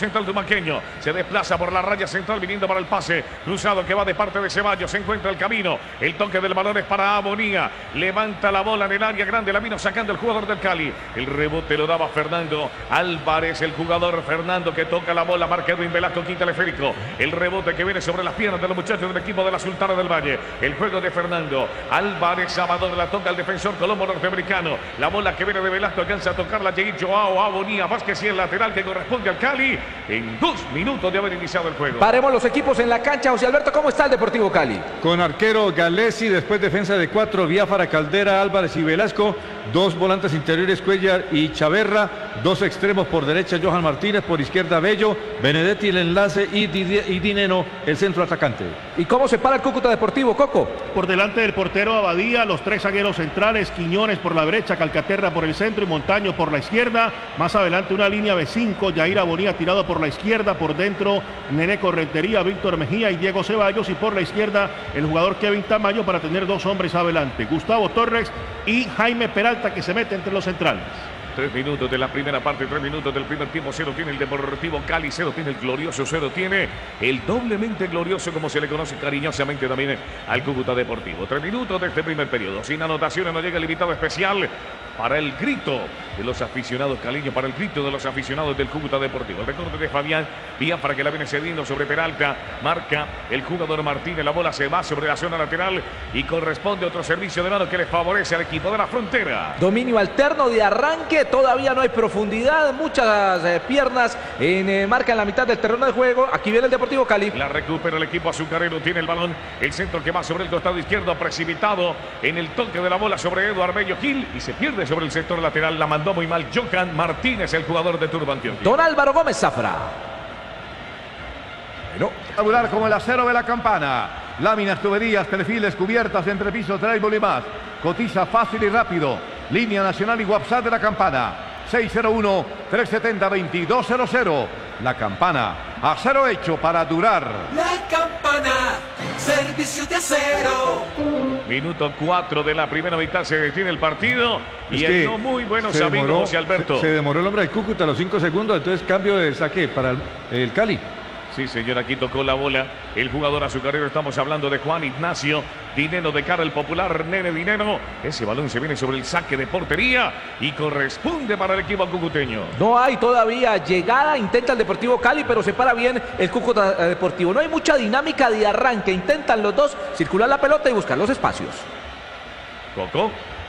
central tumaqueño. Se desplaza por la raya central viniendo para el pase. Cruzado que va de parte de Ceballos. Se encuentra el camino. El toque del balón es para Abonía. Levanta la bola en el área grande. La vino sacando el jugador del Cali. El rebote lo daba Fernando Álvarez. El jugador Fernando que toca la bola. Marca Edwin Velasco, quita el esférico. El rebote que viene sobre las piernas de los muchachos del equipo de la Sultana del Valle. El juego de Fernando Álvarez. Amador la toca el defensor colombo norteamericano. La bola que viene de Velasco alcanza a tocarla. Joao Abonía Vázquez y el lateral que corresponde al Cali en 2 minutos de haber iniciado el juego. Paremos los equipos en la cancha. José Alberto, ¿cómo está el Deportivo Cali? Con arquero Galesi, después defensa de 4, Biafara, Caldera, Álvarez y Velasco. 2 volantes interiores, Cuellar y Chaverra. 2 extremos por derecha, Johan Martínez, por izquierda Bello, Benedetti el enlace y Dineno el centro atacante. ¿Y cómo se para el Cúcuta Deportivo, Coco? Por delante del portero Abadía, los 3 zagueros centrales, Quiñones por la derecha, Calcaterra por el centro y Montaño por la izquierda. Más adelante una línea de 5, Yair Abonía tirado por la izquierda, por dentro Nene Correntería, Víctor Mejía y Diego Ceballos, y por la izquierda el jugador Kevin Tamayo para tener 2 hombres adelante, Gustavo Torres y Jaime Peralta, que se mete entre los centrales. 3 minutos de la primera parte, 3 minutos del primer tiempo. 0 tiene el Deportivo Cali, 0 tiene el glorioso, 0 tiene el doblemente glorioso, como se le conoce cariñosamente también al Cúcuta Deportivo. 3 minutos de este primer periodo. Sin anotaciones, no llega el invitado especial para el grito de los aficionados caliños, para el grito de los aficionados del Cúcuta Deportivo. El recorte de Fabián Vía para que la viene cediendo sobre Peralta. Marca el jugador Martínez. La bola se va sobre la zona lateral y corresponde otro servicio de mano que les favorece al equipo de la Frontera. Dominio alterno de arranque. Todavía no hay profundidad. Muchas piernas marca en la mitad del terreno de juego. Aquí viene el Deportivo Cali. La recupera el equipo azucarero. Tiene el balón. El centro que va sobre el costado izquierdo. Precipitado en el toque de la bola sobre Eduardo Bello Gil. Y se pierde sobre el sector lateral. La mandó muy mal Johan Martínez, el jugador de Turbo Antioquia. Don Álvaro Gómez Zafra. Tabular como el acero de la campana. Láminas, tuberías, perfiles, cubiertas, entrepisos, drywall y más. Cotiza fácil y rápido. Línea nacional y WhatsApp de la campana. 601-370-2200. La campana. Acero hecho para durar. La campana. Servicio de acero. Minuto 4 de la primera mitad. Se detiene el partido. Y que el no muy buenos amigos José Alberto. Se demoró el hombre de Cúcuta los 5 segundos. Entonces cambio de saque para el Cali. Sí, señor, aquí tocó la bola el jugador azucarero. Estamos hablando de Juan Ignacio Dineno de cara al popular Nene Dineno. Ese balón se viene sobre el saque de portería y corresponde para el equipo cucuteño. No hay todavía llegada. Intenta el Deportivo Cali, pero se para bien el Cúcuta Deportivo. No hay mucha dinámica de arranque. Intentan los dos circular la pelota y buscar los espacios. Coco.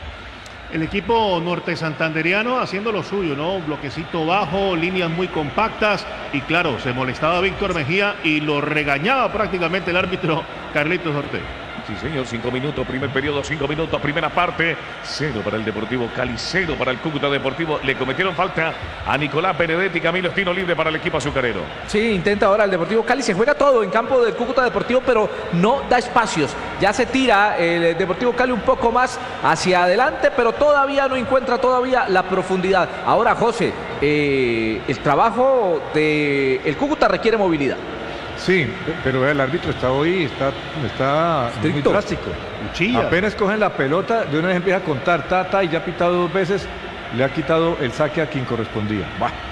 El equipo norte santanderiano haciendo lo suyo, ¿no? Bloquecito bajo, líneas muy compactas y claro, se molestaba Víctor Mejía y lo regañaba prácticamente el árbitro Carlitos Ortega. Sí, señor, 5 minutos, primer periodo, 5 minutos, primera parte. 0 para el Deportivo Cali, 0 para el Cúcuta Deportivo. Le cometieron falta a Nicolás Benedetti, Camilo Espino libre para el equipo azucarero. Sí, intenta ahora el Deportivo Cali. Se juega todo en campo del Cúcuta Deportivo, pero no da espacios. Ya se tira el Deportivo Cali un poco más hacia adelante, pero todavía no encuentra la profundidad. Ahora, José, el trabajo del Cúcuta requiere movilidad. Sí, pero el árbitro está muy drástico. Cuchilla. Apenas cogen la pelota, de una vez empieza a contar, y ya ha pitado 2 veces, le ha quitado el saque a quien correspondía.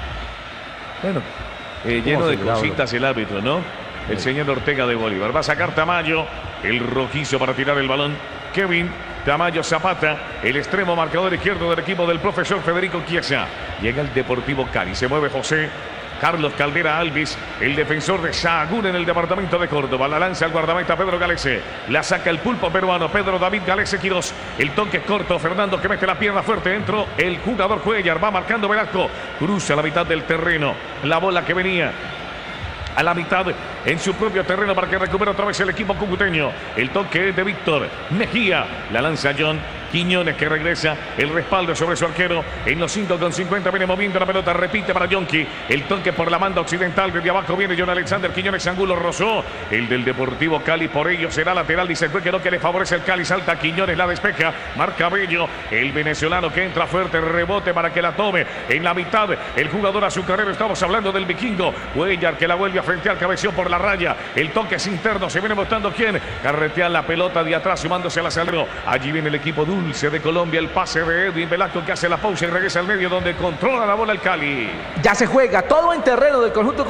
Bueno, lleno de cositas el árbitro, ¿no? El señor Ortega de Bolívar. Va a sacar Tamayo, el rojizo para tirar el balón. Kevin Tamayo Zapata, el extremo marcador izquierdo del equipo del profesor Federico Chiesa. Llega el Deportivo Cali, se mueve José Carlos Caldera Alvis, el defensor de Sahagún en el departamento de Córdoba. La lanza al guardameta Pedro Galese. La saca el pulpo peruano Pedro David Galese Quirós. El toque corto, Fernando que mete la pierna fuerte dentro. El jugador Cuellar va marcando Velasco. Cruza la mitad del terreno. La bola que venía a la mitad en su propio terreno para que recupere otra vez el equipo cucuteño. El toque es de Víctor Mejía. La lanza John Quiñones que regresa. El respaldo sobre su arquero. En los 5:50 viene moviendo la pelota. Repite para Yonki. El toque por la banda occidental. Desde abajo viene John Alexander Quiñones. Angulo rozó. El del Deportivo Cali por ello será lateral. Dice el juez que no, que le favorece el Cali. Salta Quiñones, la despeja. Marca Bello. El venezolano que entra fuerte. Rebote para que la tome. En la mitad el jugador azucarero. Estamos hablando del vikingo. Cuellar que la vuelve a frentear. Cabeció por la raya. El toque es interno. Se viene mostrando quién. Carretea la pelota de atrás sumándose al acelero. Allí viene el equipo dulce de Colombia. El pase de Edwin Velasco que hace la pausa y regresa al medio donde controla la bola el Cali. Ya se juega todo en terreno del conjunto